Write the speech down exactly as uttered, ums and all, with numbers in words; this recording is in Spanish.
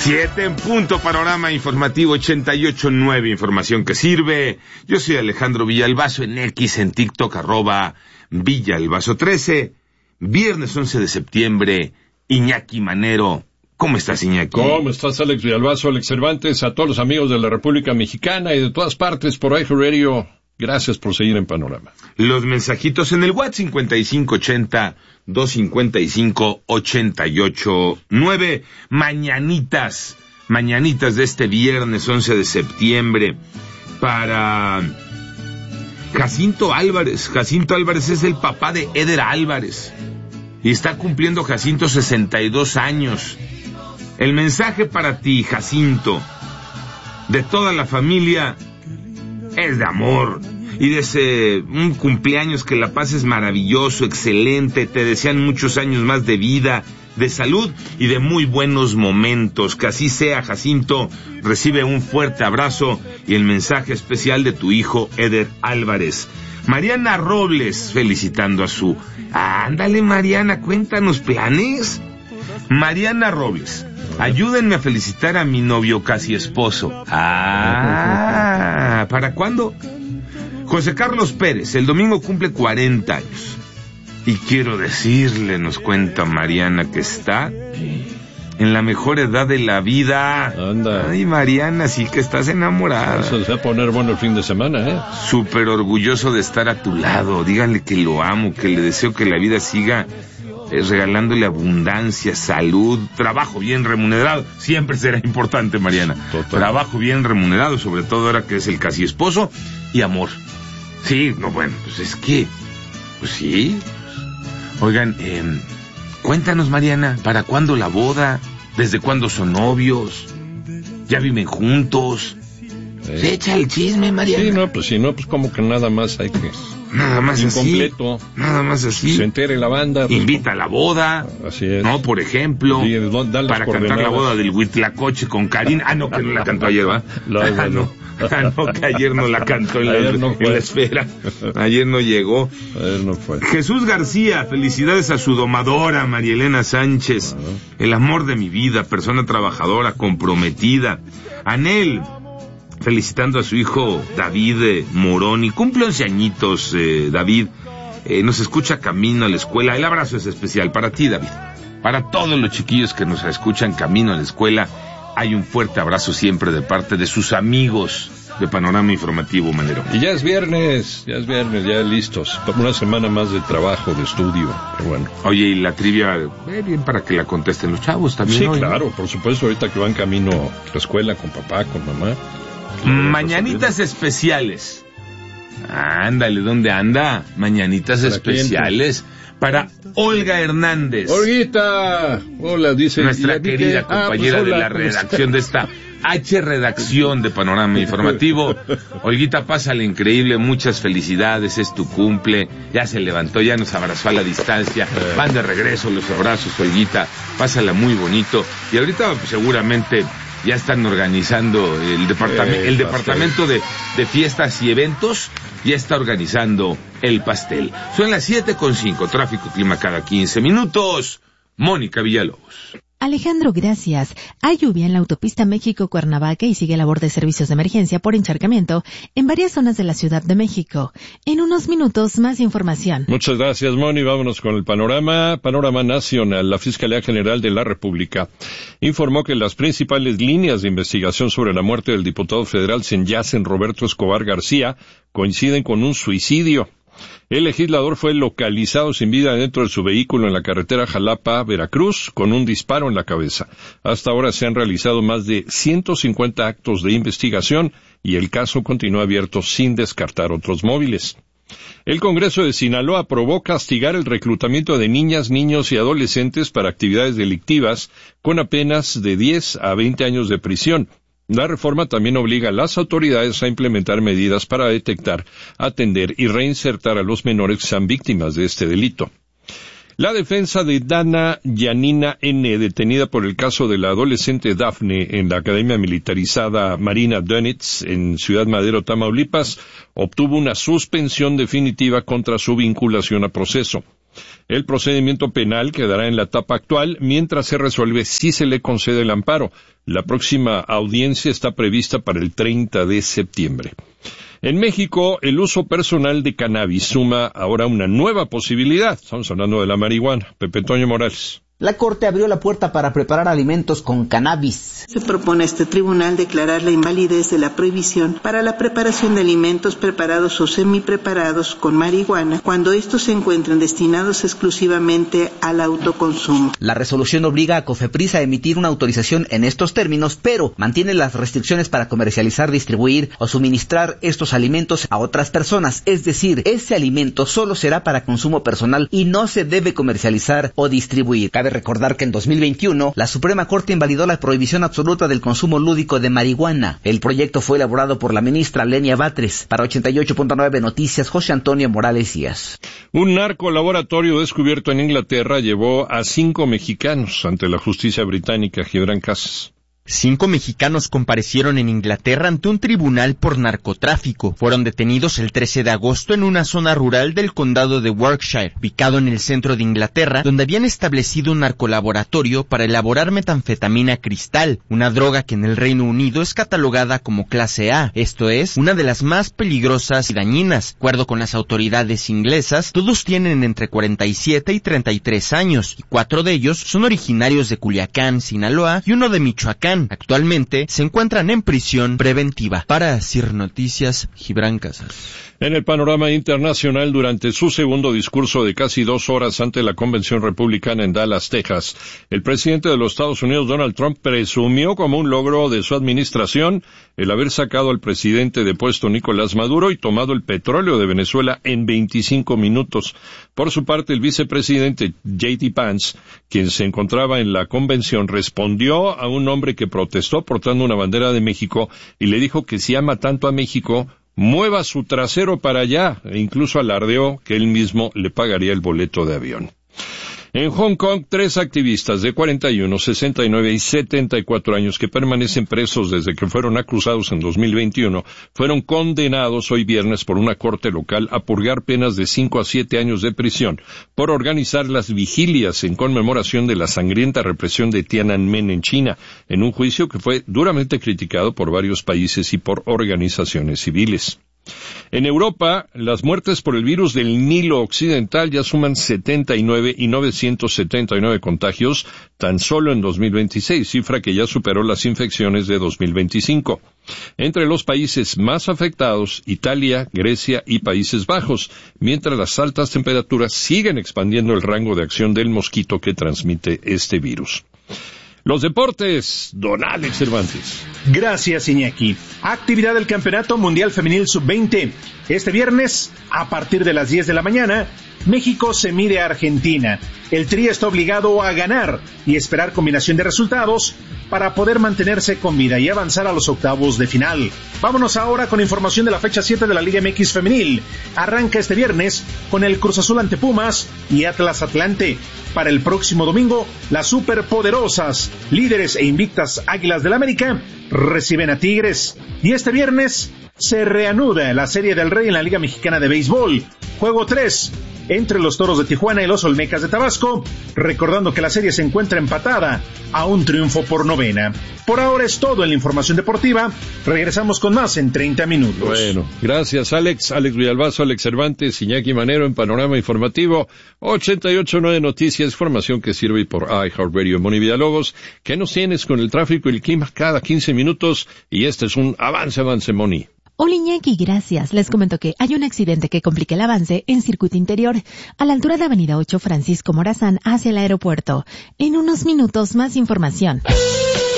Siete en punto, panorama informativo ochenta y ocho punto nueve, información que sirve. Yo soy Alejandro Villalbazo, en X, en TikTok, arroba Villalbazo trece. Viernes once de septiembre, Iñaki Manero. ¿Cómo estás, Iñaki? ¿Cómo estás, Alex Villalbazo, Alex Cervantes? A todos los amigos de la República Mexicana y de todas partes por iHeartRadio, gracias por seguir en Panorama. Los mensajitos en el WhatsApp cincuenta y cinco ochenta, doscientos cincuenta y cinco, ochenta y ocho nueve. Mañanitas, mañanitas de este viernes once de septiembre para Jacinto Álvarez. Jacinto Álvarez es el papá de Eder Álvarez y está cumpliendo Jacinto sesenta y dos años. El mensaje para ti, Jacinto, de toda la familia, es de amor y de ese un cumpleaños que la pases maravilloso, excelente. Te desean muchos años más de vida, de salud y de muy buenos momentos. Que así sea, Jacinto. Recibe un fuerte abrazo y el mensaje especial de tu hijo Eder Álvarez. Mariana Robles felicitando a su... Ándale, Mariana, cuéntanos planes. Mariana Robles: ayúdenme a felicitar a mi novio casi esposo. Ah, ¿para cuándo? José Carlos Pérez, el domingo cumple cuarenta años. Y quiero decirle, nos cuenta Mariana, que está en la mejor edad de la vida. Anda. Ay, Mariana, sí que estás enamorada. Eso se va a poner bueno el fin de semana, ¿eh? Súper orgulloso de estar a tu lado. Díganle que lo amo, que le deseo que la vida siga eh, regalándole abundancia, salud, trabajo bien remunerado. Siempre será importante, Mariana. Total. Trabajo bien remunerado, sobre todo ahora que es el casi esposo, y amor. Sí, no, bueno, pues es que... Pues sí. Oigan, eh, cuéntanos, Mariana, ¿para cuándo la boda? ¿Desde cuándo son novios? ¿Ya viven juntos? Eh. Se echa el chisme, Mariana. Sí, no, pues si no, pues como que nada más hay que... Nada más incompleto. así. Nada más así. Se entere la banda. Pues, invita a la boda. Así es. No, por ejemplo. Sí, dan para cantar la boda del Huitlacoche con Karina. Ah, no, que no la cantó ayer, ¿va? No, ah, no. Ah, no, que ayer no la cantó en, la, no en la esfera. Ayer no llegó. Ayer no fue. Jesús García, felicidades a su domadora, María Elena Sánchez. Uh-huh. El amor de mi vida, persona trabajadora, comprometida. Anel, felicitando a su hijo David eh, Moroni. Cumple once añitos, eh, David. Eh, nos escucha camino a la escuela. El abrazo es especial para ti, David. Para todos los chiquillos que nos escuchan camino a la escuela, hay un fuerte abrazo siempre de parte de sus amigos de Panorama Informativo, Manero. Y ya es viernes, ya es viernes, ya listos. Una semana más de trabajo, de estudio. Pero bueno. Oye, y la trivia, eh, bien para que la contesten los chavos también. Sí, hoy, claro, ¿no? Por supuesto, ahorita que van camino a la escuela con papá, con mamá. Mañanitas especiales. Ándale, ¿dónde anda? Mañanitas ¿Para especiales quién? Para Olga Hernández. Olguita, hola, dice nuestra querida que... compañera ah, pues, hola, de la redacción de esta H redacción de Panorama Informativo. Olguita, pásale increíble, muchas felicidades, es tu cumple, ya se levantó, ya nos abrazó a la distancia, van de regreso los abrazos, Olguita, pásala muy bonito, y ahorita pues, seguramente ya están organizando el departamento, el, el departamento de, de fiestas y eventos, ya está organizando el pastel. Son las siete con cinco, tráfico, clima cada quince minutos. Mónica Villalobos. Alejandro, gracias. Hay lluvia en la autopista México-Cuernavaca y sigue labor de servicios de emergencia por encharcamiento en varias zonas de la Ciudad de México. En unos minutos, más información. Muchas gracias, Moni. Vámonos con el panorama. Panorama nacional. La Fiscalía General de la República informó que las principales líneas de investigación sobre la muerte del diputado federal Senyacen Roberto Escobar García coinciden con un suicidio. El legislador fue localizado sin vida dentro de su vehículo en la carretera Jalapa-Veracruz con un disparo en la cabeza. Hasta ahora se han realizado más de ciento cincuenta actos de investigación y el caso continúa abierto sin descartar otros móviles. El Congreso de Sinaloa aprobó castigar el reclutamiento de niñas, niños y adolescentes para actividades delictivas con apenas de diez a veinte años de prisión. La reforma también obliga a las autoridades a implementar medidas para detectar, atender y reinsertar a los menores que sean víctimas de este delito. La defensa de Dana Yanina N., detenida por el caso de la adolescente Dafne en la Academia Militarizada Marina Dönitz en Ciudad Madero, Tamaulipas, obtuvo una suspensión definitiva contra su vinculación a proceso. El procedimiento penal quedará en la etapa actual mientras se resuelve si se le concede el amparo. La próxima audiencia está prevista para el treinta de septiembre. En México, el uso personal de cannabis suma ahora una nueva posibilidad. Estamos hablando de la marihuana. Pepe Toño Morales. La Corte abrió la puerta para preparar alimentos con cannabis. Se propone a este tribunal declarar la invalidez de la prohibición para la preparación de alimentos preparados o semipreparados con marihuana cuando estos se encuentren destinados exclusivamente al autoconsumo. La resolución obliga a COFEPRIS a emitir una autorización en estos términos, pero mantiene las restricciones para comercializar, distribuir o suministrar estos alimentos a otras personas. Es decir, ese alimento solo será para consumo personal y no se debe comercializar o distribuir. Cabe recordar que en dos mil veintiuno, la Suprema Corte invalidó la prohibición absoluta del consumo lúdico de marihuana. El proyecto fue elaborado por la ministra Lenia Batres. Para ochenta y ocho punto nueve Noticias, José Antonio Morales Díaz. Un narcolaboratorio descubierto en Inglaterra llevó a cinco mexicanos ante la justicia británica. Gibran Casas. Cinco mexicanos comparecieron en Inglaterra ante un tribunal por narcotráfico. Fueron detenidos el trece de agosto en una zona rural del condado de Warwickshire, ubicado en el centro de Inglaterra, donde habían establecido un narcolaboratorio para elaborar metanfetamina cristal, una droga que en el Reino Unido es catalogada como clase A, esto es, una de las más peligrosas y dañinas. De acuerdo con las autoridades inglesas, todos tienen entre cuarenta y siete y treinta y tres años, y cuatro de ellos son originarios de Culiacán, Sinaloa, y uno de Michoacán. Actualmente se encuentran en prisión preventiva. Para CIR Noticias, Gibran Casas. En el panorama internacional, durante su segundo discurso de casi dos horas ante la Convención Republicana en Dallas, Texas, el presidente de los Estados Unidos, Donald Trump, presumió como un logro de su administración el haber sacado al presidente de puesto Nicolás Maduro y tomado el petróleo de Venezuela en veinticinco minutos. Por su parte, el vicepresidente J D Vance, quien se encontraba en la convención, respondió a un hombre que protestó portando una bandera de México y le dijo que si ama tanto a México, mueva su trasero para allá, e incluso alardeó que él mismo le pagaría el boleto de avión. En Hong Kong, tres activistas de cuarenta y uno, sesenta y nueve y setenta y cuatro años que permanecen presos desde que fueron acusados en dos mil veintiuno, fueron condenados hoy viernes por una corte local a purgar penas de cinco a siete años de prisión por organizar las vigilias en conmemoración de la sangrienta represión de Tiananmen en China, en un juicio que fue duramente criticado por varios países y por organizaciones civiles. En Europa, las muertes por el virus del Nilo Occidental ya suman setenta y nueve y novecientos setenta y nueve contagios tan solo en dos mil veintiséis, cifra que ya superó las infecciones de dos mil veinticinco. Entre los países más afectados, Italia, Grecia y Países Bajos, mientras las altas temperaturas siguen expandiendo el rango de acción del mosquito que transmite este virus. Los deportes, don Alex Cervantes. Gracias, Iñaki. Actividad del Campeonato Mundial Femenil sub veinte. Este viernes, a partir de las diez de la mañana, México se mide a Argentina. El Tri está obligado a ganar y esperar combinación de resultados para poder mantenerse con vida y avanzar a los octavos de final. Vámonos ahora con información de la fecha siete de la Liga M X Femenil. Arranca este viernes con el Cruz Azul ante Pumas y Atlas Atlante. Para el próximo domingo, las superpoderosas, líderes e invictas Águilas del América reciben a Tigres. Y este viernes se reanuda la Serie del Rey en la Liga Mexicana de Béisbol. Juego tres entre los Toros de Tijuana y los Olmecas de Tabasco, recordando que la serie se encuentra empatada a un triunfo por novena. Por ahora es todo en la información deportiva. Regresamos con más en treinta minutos. Bueno, gracias Alex, Alex Villalbazo, Alex Cervantes, Iñaki Manero en Panorama Informativo, ochenta y ocho punto nueve Noticias, información que sirve por iHeartRadio. Moni Villalobos, ¿qué nos tienes con el tráfico y el clima cada quince minutos? Y este es un avance, avance, Moni. Hola Iñaki, gracias. Les comento que hay un accidente que complica el avance en circuito interior a la altura de Avenida ocho Francisco Morazán hacia el aeropuerto. En unos minutos más información.